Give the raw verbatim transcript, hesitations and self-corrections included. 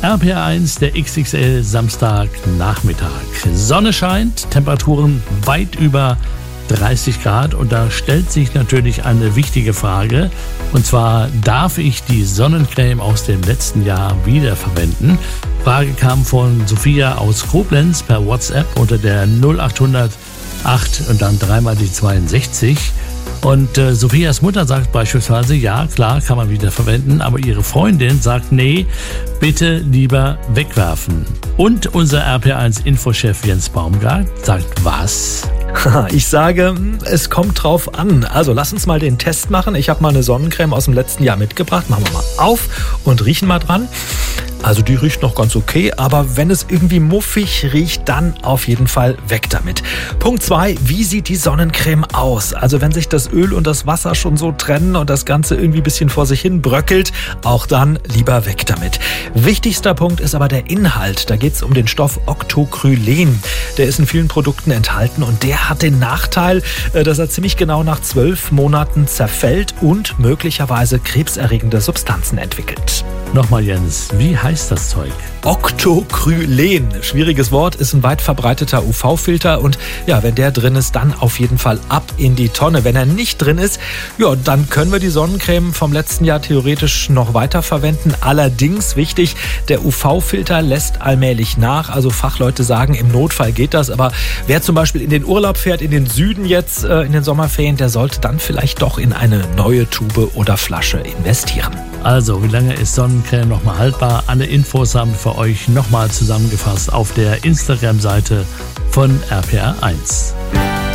R P R eins, der X X L Samstagnachmittag. Sonne scheint, Temperaturen weit über dreißig Grad und da stellt sich natürlich eine wichtige Frage, und zwar, darf ich die Sonnencreme aus dem letzten Jahr wiederverwenden? Frage kam von Sophia aus Koblenz per WhatsApp unter der null acht hundert acht und dann dreimal die zweiundsechzig. Und äh, Sophias Mutter sagt beispielsweise, ja, klar, kann man wieder verwenden, aber ihre Freundin sagt, nee, bitte lieber wegwerfen. Und unser R P R eins Infochef Jens Baumgart sagt was? Ich sage, es kommt drauf an. Also lass uns mal den Test machen. Ich habe mal eine Sonnencreme aus dem letzten Jahr mitgebracht. Machen wir mal auf und riechen mal dran. Also die riecht noch ganz okay, aber wenn es irgendwie muffig riecht, dann auf jeden Fall weg damit. Punkt zwei, wie sieht die Sonnencreme aus? Also wenn sich das Öl und das Wasser schon so trennen und das Ganze irgendwie ein bisschen vor sich hin bröckelt, auch dann lieber weg damit. Wichtigster Punkt ist aber der Inhalt. Da geht es um den Stoff Octocrylen. Der ist in vielen Produkten enthalten und der hat den Nachteil, dass er ziemlich genau nach zwölf Monaten zerfällt und möglicherweise krebserregende Substanzen entwickelt. Nochmal Jens, wie heißt das Zeug? Octocrylen. Schwieriges Wort, ist ein weit verbreiteter U V-Filter und ja, wenn der drin ist, dann auf jeden Fall ab in die Tonne. Wenn er nicht drin ist, ja, dann können wir die Sonnencreme vom letzten Jahr theoretisch noch weiter verwenden. Allerdings wichtig, der U V-Filter lässt allmählich nach. Also Fachleute sagen, im Notfall geht das, aber wer zum Beispiel in den Urlaub fährt, in den Süden jetzt äh, in den Sommerferien, der sollte dann vielleicht doch in eine neue Tube oder Flasche investieren. Also, wie lange ist Sonnencreme nochmal haltbar? Alle Infos haben wir für euch nochmal zusammengefasst auf der Instagram-Seite von R P R eins.